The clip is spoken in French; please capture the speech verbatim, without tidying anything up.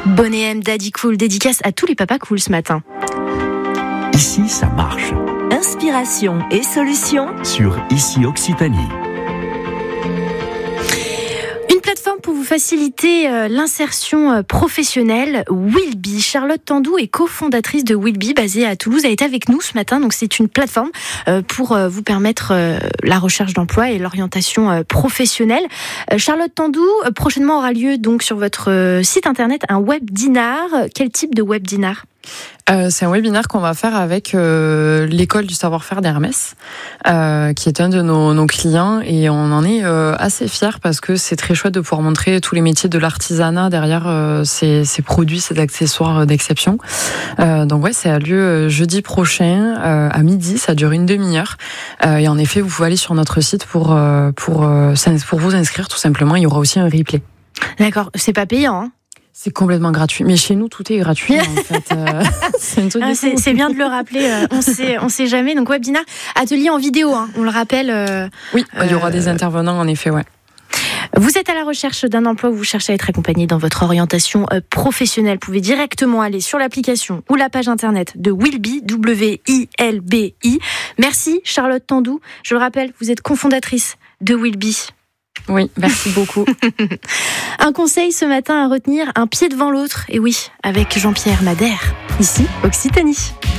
Bonnet M, Daddy Cool, dédicace à tous les papas cool ce matin. Ici, ça marche. Inspiration et solutions Sur Ici Occitanie. Une plateforme pour vous faciliter euh, l'insertion euh, professionnelle, Willby. Charlotte Tandou est cofondatrice de Willby, basée à Toulouse. Elle est avec nous ce matin. Donc c'est une plateforme euh, pour euh, vous permettre euh, la recherche d'emploi et l'orientation euh, professionnelle. Euh, Charlotte Tandou, euh, prochainement aura lieu donc sur votre euh, site internet un webinar. Quel type de webinar ? Euh, c'est un webinaire qu'on va faire avec euh, l'école du savoir-faire d'Hermès, euh, qui est un de nos, nos clients, et on en est euh, assez fiers parce que c'est très chouette de pouvoir montrer tous les métiers de l'artisanat derrière euh, ces, ces produits, ces accessoires d'exception. Euh, donc ouais, ça a lieu jeudi prochain euh, à midi, ça dure une demi-heure, euh, et en effet, vous pouvez aller sur notre site pour euh, pour euh, pour vous inscrire tout simplement. Il y aura aussi un replay. D'accord, c'est pas payant, hein ? C'est complètement gratuit. Mais chez nous, tout est gratuit, en fait. Euh, c'est, un truc ah, c'est, c'est bien de le rappeler. Euh, on sait, on sait jamais. Donc, webinar, atelier en vidéo, hein, on le rappelle. Euh, oui, euh, il y aura des euh, intervenants, en effet, ouais. Vous êtes à la recherche d'un emploi où vous cherchez à être accompagné dans votre orientation euh, professionnelle. Vous pouvez directement aller sur l'application ou la page internet de Willby, W I L B I. Merci, Charlotte Tandou. Je le rappelle, vous êtes cofondatrice de Willby. Oui, merci beaucoup. Un conseil ce matin à retenir, un pied devant l'autre. Et oui, avec Jean-Pierre Madère, ici, Occitanie.